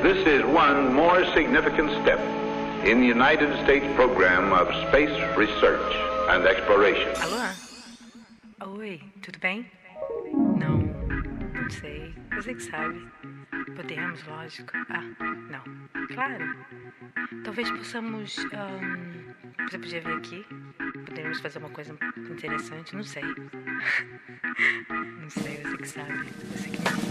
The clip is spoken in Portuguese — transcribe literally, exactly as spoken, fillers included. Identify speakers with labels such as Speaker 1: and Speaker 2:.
Speaker 1: This is one more significant step in the United States program of space research and exploration.
Speaker 2: Alô? Oi, tudo bem? Não, não sei. Você que sabe. Podemos, lógico. Ah, não. Claro. Talvez possamos... Um, você podia vir aqui? Podemos fazer uma coisa interessante? Não sei. Não sei, você que sabe. Você que...